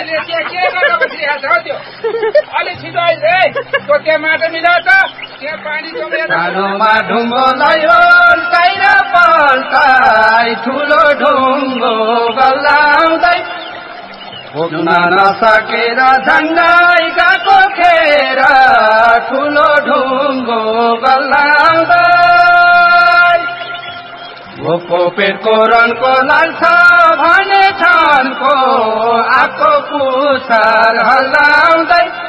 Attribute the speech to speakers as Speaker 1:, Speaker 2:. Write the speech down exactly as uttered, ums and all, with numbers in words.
Speaker 1: अहिले के के गरेर बसिरहेको छ त्यो अलि छिटो अहिले त्यो त्यहाँ माटो मिलाउ त त्यहाँ पानी जमेर
Speaker 2: सानोमा ढुङ्गो लयो काइर पल्टाई ठुलो ढुङ्गो गल्लाउँदै भोग्न नसकेर झन्डाइ गएको खेर ठुलो ढुङ्गो गल्लाउँदै भोको पेटको रनको लाल्छ भने छनको आको पुछर हल्लाउँदै